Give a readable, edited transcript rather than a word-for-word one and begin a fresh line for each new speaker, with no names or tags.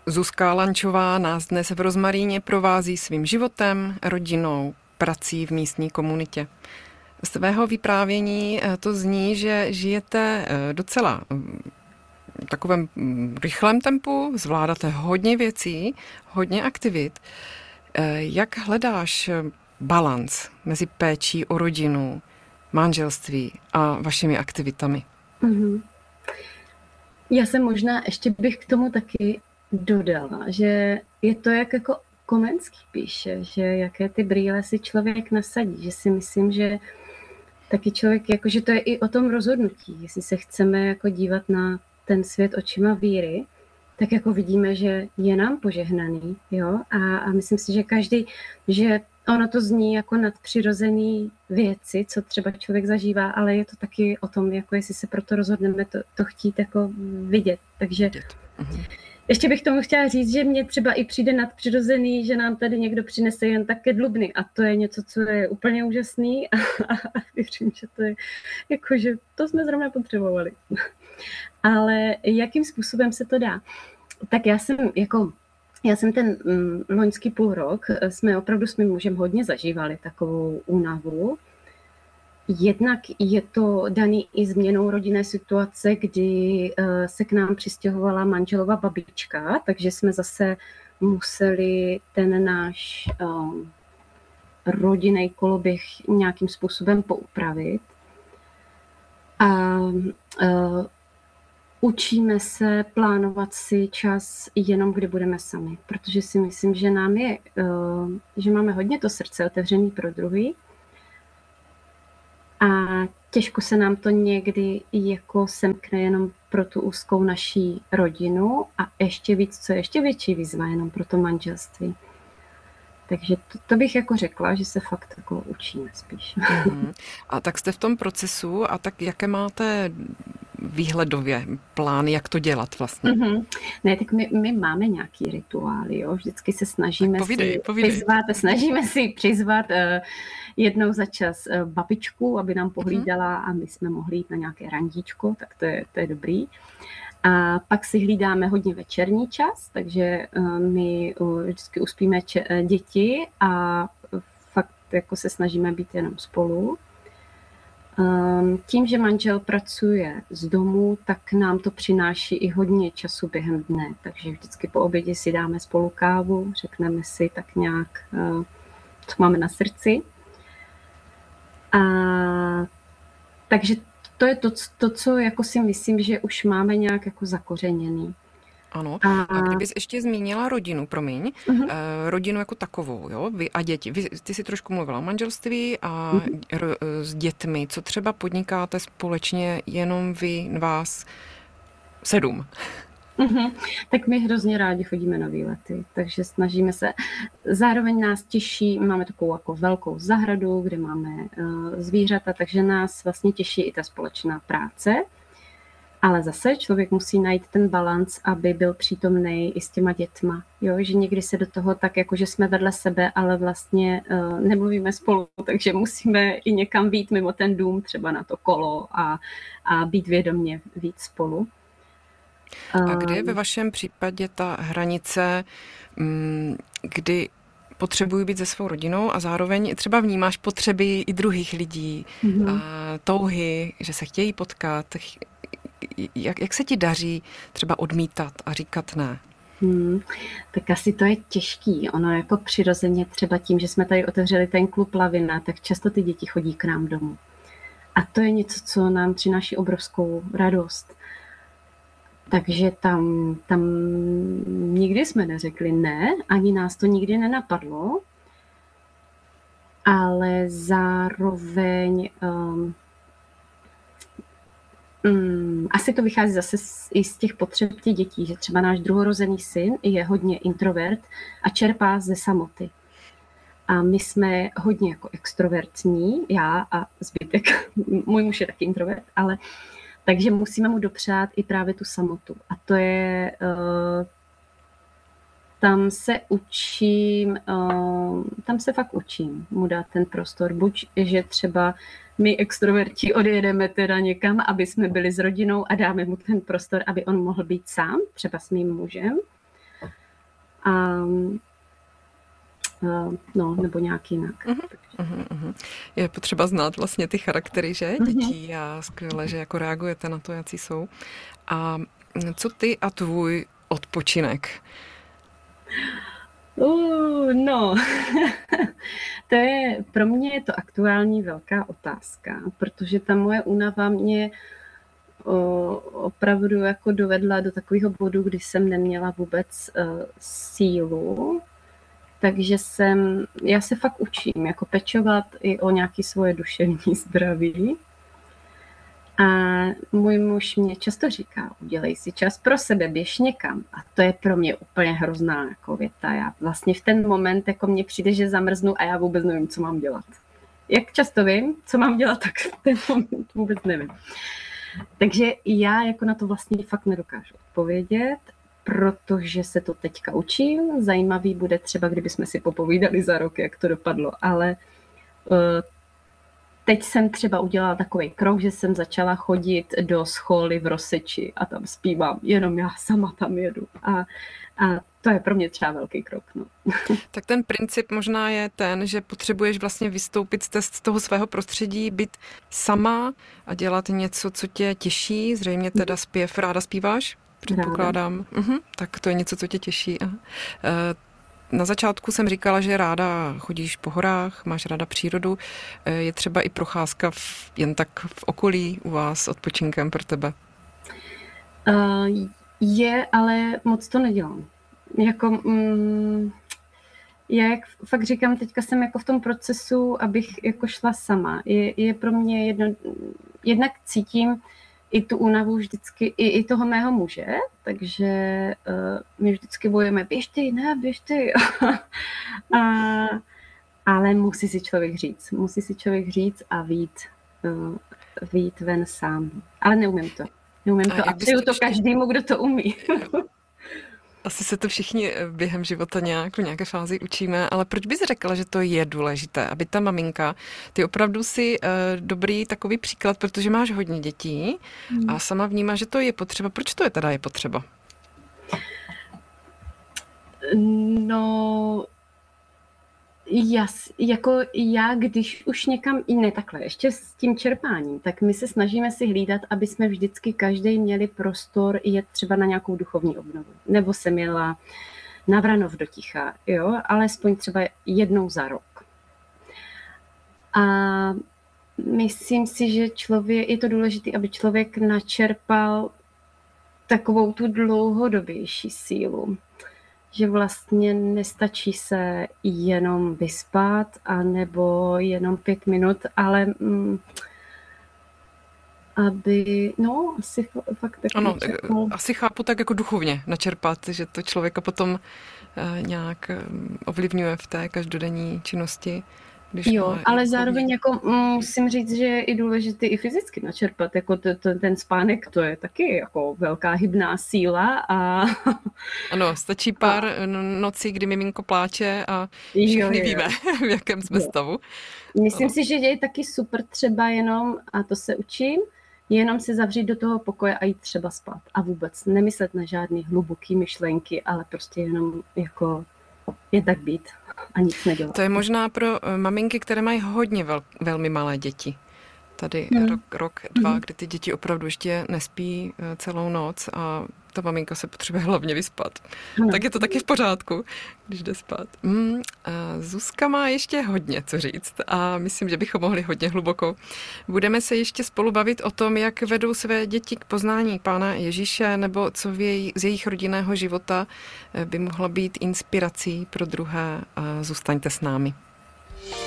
Zuzka Lančová nás dnes v Rozmaríně provází svým životem, rodinou, prací v místní komunitě. Z tvého vyprávění to zní, že žijete docela v takovém rychlém tempu, zvládáte hodně věcí, hodně aktivit. Jak hledáš balans mezi péčí o rodinu, manželství a vašimi aktivitami?
Mm-hmm. Já jsem možná ještě bych k tomu taky dodala, že je to jako Komenský píše, že jaké ty brýle si člověk nasadí, že si myslím, že taky člověk, jako, že to je i o tom rozhodnutí, jestli se chceme jako dívat na ten svět očima víry, tak jako vidíme, že je nám požehnaný, jo, a myslím si, že každý, že ono to zní jako nadpřirozený věci, co třeba člověk zažívá, ale je to taky o tom, jako jestli se proto rozhodneme to chtít jako vidět, takže ještě bych tomu chtěla říct, že mně třeba i přijde nadpřirozený, že nám tady někdo přinese jen tak kedlubny a to je něco, co je úplně úžasný a věřím, že to je jako, že to jsme zrovna potřebovali. Ale jakým způsobem se to dá? Tak já jsem ten loňský půl rok, jsme opravdu s mým mužem hodně zažívali takovou únavu. Jednak je to daný i změnou rodinné situace, kdy se k nám přistěhovala manželova babička, takže jsme zase museli ten náš rodinný koloběh nějakým způsobem poupravit. A učíme se plánovat si čas jenom, kdy budeme sami, protože si myslím, že že máme hodně to srdce otevřený pro druhý. A těžko se nám to někdy jako semkne jenom pro tu úzkou naší rodinu a ještě víc, co je ještě větší výzva jenom pro to manželství. Takže to bych jako řekla, že se fakt jako učíme spíš.
A tak jste v tom procesu a tak jaké máte výhledově plán, jak to dělat vlastně?
Ne, tak my máme nějaký rituály, jo. Vždycky se snažíme si přizvat jednou za čas babičku, aby nám pohlídala a my jsme mohli jít na nějaké randíčko, tak to je dobrý. A pak si hlídáme hodně večerní čas, takže my vždycky uspíme děti a fakt jako se snažíme být jenom spolu. Tím, že manžel pracuje z domu, tak nám to přináší i hodně času během dne, takže vždycky po obědě si dáme spolu kávu, řekneme si tak nějak, co máme na srdci. Takže to je to, co jako si myslím, že už máme nějak jako zakořeněný.
Ano. A kdybys ještě zmínila rodinu, rodinu jako takovou, jo, vy a děti. Ty si trošku mluvila o manželství a s dětmi. Co třeba podnikáte společně jenom vás 7?
Tak my hrozně rádi chodíme na výlety, takže snažíme se. Zároveň nás těší, máme takovou jako velkou zahradu, kde máme zvířata, takže nás vlastně těší i ta společná práce. Ale zase člověk musí najít ten balanc, aby byl přítomný i s těma dětma. Jo? Že někdy se do toho tak, jako že jsme vedle sebe, ale vlastně nemluvíme spolu, takže musíme i někam být mimo ten dům, třeba na to kolo a být vědomě víc spolu.
A kde je ve vašem případě ta hranice, kdy potřebuji být se svou rodinou a zároveň třeba vnímáš potřeby i druhých lidí, touhy, že se chtějí potkat. Jak se ti daří třeba odmítat a říkat ne?
Tak asi to je těžký. Ono jako přirozeně třeba tím, že jsme tady otevřeli ten klub Lavina, tak často ty děti chodí k nám domů. A to je něco, co nám přináší obrovskou radost. Takže tam nikdy jsme neřekli ne, ani nás to nikdy nenapadlo, ale zároveň asi to vychází zase i z těch potřeb těch dětí, že třeba náš druhorozený syn je hodně introvert a čerpá ze samoty. A my jsme hodně jako extrovertní, já a zbytek, můj muž je taky introvert, ale takže musíme mu dopřát i právě tu samotu. A to je, tam se fakt učím mu dát ten prostor. Buď, že třeba my extroverti odjedeme teda někam, aby jsme byli s rodinou a dáme mu ten prostor, aby on mohl být sám, třeba s mým mužem. No, nebo nějak jinak.
Je potřeba znát vlastně ty charaktery, že, dětí a skvěle, že jako reagujete na to, jaký jsou. A co ty a tvůj odpočinek?
No, pro mě je to aktuální velká otázka, protože ta moje únava mě opravdu jako dovedla do takového bodu, kdy jsem neměla vůbec sílu, takže já se fakt učím jako pečovat i o nějaké svoje duševní zdraví. A můj muž mě často říká, udělej si čas pro sebe, běž někam. A to je pro mě úplně hrozná jako věta. Já vlastně v ten moment jako mně přijde, že zamrznu a já vůbec nevím, co mám dělat. Jak často vím, co mám dělat, tak v ten moment vůbec nevím. Takže já jako na to vlastně fakt nedokážu odpovědět, protože se to teďka učím. Zajímavý bude třeba, kdybychom si popovídali za rok, jak to dopadlo, ale teď jsem třeba udělala takový krok, že jsem začala chodit do scholy v Roseči a tam zpívám, jenom já sama tam jedu. A to je pro mě třeba velký krok. No.
Tak ten princip možná je ten, že potřebuješ vlastně vystoupit z toho svého prostředí, být sama a dělat něco, co tě těší. Zřejmě teda zpěv, ráda zpíváš? Předpokládám. Tak to je něco, co tě těší. Na začátku jsem říkala, že ráda chodíš po horách, máš ráda přírodu. Je třeba i procházka jen tak v okolí u vás odpočinkem pro tebe?
Je, ale moc to nedělám. Jako, já jak fakt říkám, teďka jsem jako v tom procesu, abych jako šla sama. Je pro mě jednak cítím i tu únavu vždycky, i toho mého muže, takže my vždycky bojujeme, běž ty. Ale musí si člověk říct a vyjít ven sám. Ale neumím to a přeju to každému, kdo to umí.
Asi se to všichni během života v nějaké fázi učíme, ale proč bys řekla, že to je důležité, aby ta maminka, ty opravdu si dobrý takový příklad, protože máš hodně dětí a sama vnímá, že to je potřeba. Proč to je teda potřeba?
No, já, když už někam jiné takhle, ještě s tím čerpáním, tak my se snažíme si hlídat, aby jsme vždycky každý měli prostor jet třeba na nějakou duchovní obnovu. Nebo jsem jela na Vranov do Ticha, jo, alespoň třeba jednou za rok. A myslím si, že je to důležité, aby člověk načerpal takovou tu dlouhodobější sílu. Že vlastně nestačí se jenom vyspat anebo jenom 5 minut, ale aby, asi fakt tak.
Ano, asi chápu tak jako duchovně načerpat, že to člověka potom nějak ovlivňuje v té každodenní činnosti.
Ale zároveň jako musím říct, že je i důležité i fyzicky načerpat, jako ten spánek, to je taky jako velká hybná síla a...
Ano, stačí pár nocí, kdy miminko pláče a všichni víme, v jakém jsme stavu.
Myslím si, že je taky super třeba jenom, a to se učím, jenom se zavřít do toho pokoje a jít třeba spát a vůbec nemyslet na žádný hluboký myšlenky, ale prostě jenom jako je tak být a nic nedělat.
To je možná pro maminky, které mají hodně velmi malé děti. Tady rok, 2, kdy ty děti opravdu ještě nespí celou noc a ta maminka se potřebuje hlavně vyspat. Tak je to taky v pořádku, když jde spát. Zuzka má ještě hodně co říct a myslím, že bychom mohli hodně hluboko. Budeme se ještě spolu bavit o tom, jak vedou své děti k poznání Pána Ježíše, nebo co z jejich rodinného života by mohla být inspirací pro druhé. Zůstaňte s námi.